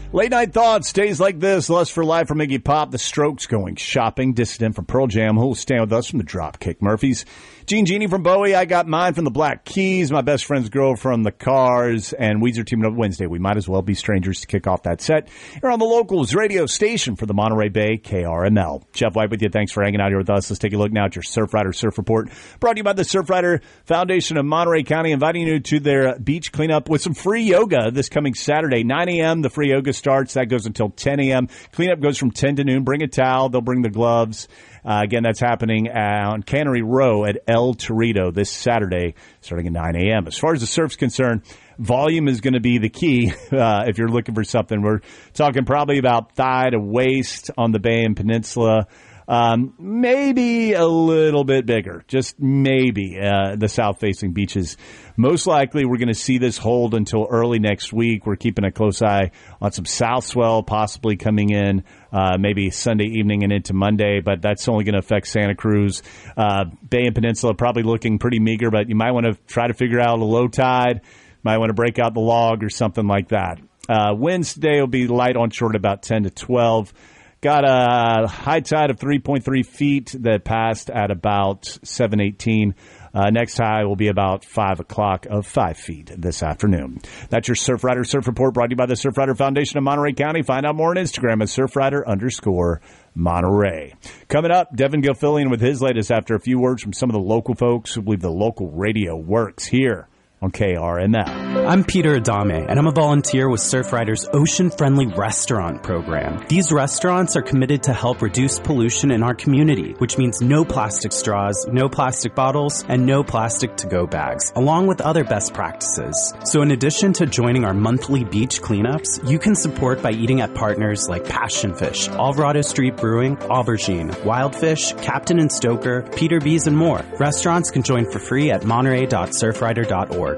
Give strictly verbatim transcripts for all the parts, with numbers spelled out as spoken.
Late Night Thoughts, days like this, Lust for Life from Iggy Pop, The Strokes going shopping, Dissident from Pearl Jam, who'll stand with us from the Dropkick Murphys, Gene Genie from Bowie, I Got Mine from the Black Keys, My Best Friend's Girl from the Cars, and Weezer teaming up Wednesday. We might as well be strangers to kick off that set. You're on the Locals radio station for the Monterey Bay, K R M L. Jeff White with you. Thanks for hanging out here with us. Let's take a look now at your Surfrider Surf Report. Brought to you by the Surfrider Foundation of Monterey County, inviting you to their beach cleanup with some free yoga this coming Saturday. nine a.m. the free yoga starts. That goes until ten a.m. Cleanup goes from ten to noon. Bring a towel. They'll bring the gloves. Uh, again, that's happening on Cannery Row at El Torito this Saturday, starting at nine a.m. As far as the surf's concerned, volume is going to be the key uh, if you're looking for something. We're talking probably about thigh to waist on the Bay and Peninsula. Um, maybe a little bit bigger, just maybe, uh, the south-facing beaches. Most likely we're going to see this hold until early next week. We're keeping a close eye on some south swell possibly coming in, uh, maybe Sunday evening and into Monday, but that's only going to affect Santa Cruz. Uh, Bay and Peninsula probably looking pretty meager, but you might want to try to figure out a low tide. Might want to break out the log or something like that. Uh, Wednesday will be light on shore at about ten to twelve. Got a high tide of three point three feet that passed at about seven eighteen. Uh, next high will be about five o'clock of five feet this afternoon. That's your Surfrider Surf Report brought to you by the Surfrider Foundation of Monterey County. Find out more on Instagram at Surfrider underscore Monterey. Coming up, Devin Gilfillian with his latest after a few words from some of the local folks who believe the local radio works here on K R M L. I'm Peter Adame, and I'm a volunteer with Surfrider's Ocean-Friendly Restaurant program. These restaurants are committed to help reduce pollution in our community, which means no plastic straws, no plastic bottles, and no plastic to-go bags, along with other best practices. So in addition to joining our monthly beach cleanups, you can support by eating at partners like Passion Fish, Alvarado Street Brewing, Aubergine, Wildfish, Captain and Stoker, Peter B's, and more. Restaurants can join for free at monterey dot surfrider dot org.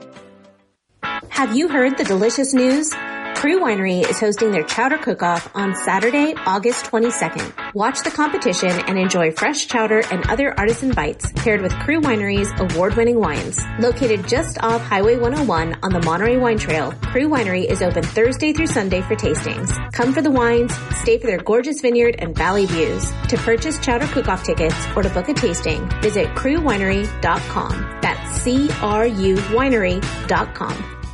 Have you heard the delicious news? Crew Winery is hosting their chowder cook-off on Saturday, August twenty-second. Watch the competition and enjoy fresh chowder and other artisan bites paired with Crew Winery's award-winning wines. Located just off Highway one oh one on the Monterey Wine Trail, Crew Winery is open Thursday through Sunday for tastings. Come for the wines, stay for their gorgeous vineyard and valley views. To purchase chowder cook-off tickets or to book a tasting, visit crew winery dot com. That's C R U winery dot com.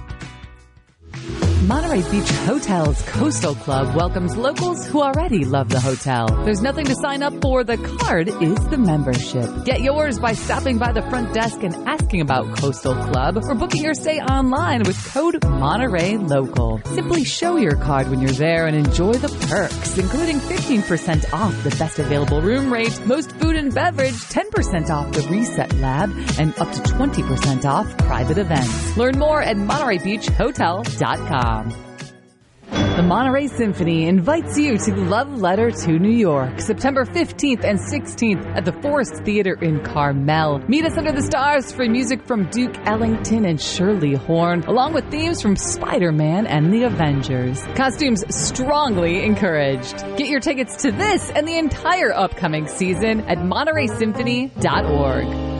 Monterey Beach Hotel's Coastal Club welcomes locals who already love the hotel. There's nothing to sign up for. The card is the membership. Get yours by stopping by the front desk and asking about Coastal Club or booking your stay online with code Monterey Local. Simply show your card when you're there and enjoy the perks, including fifteen percent off the best available room rate, most food and beverage, ten percent off the Reset Lab, and up to twenty percent off private events. Learn more at monterey beach hotel dot com. The Monterey Symphony invites you to Love Letter to New York, September fifteenth and sixteenth at the Forest Theater in Carmel. Meet us under the stars for music from Duke Ellington and Shirley Horn, along with themes from Spider-Man and the Avengers. Costumes strongly encouraged. Get your tickets to this and the entire upcoming season at monterey symphony dot org.